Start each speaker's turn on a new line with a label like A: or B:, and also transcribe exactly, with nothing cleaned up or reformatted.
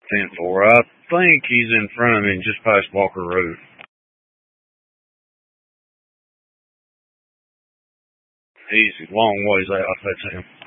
A: ten four. I think he's in front of me just past Walker Road. He's a long ways out, that's him.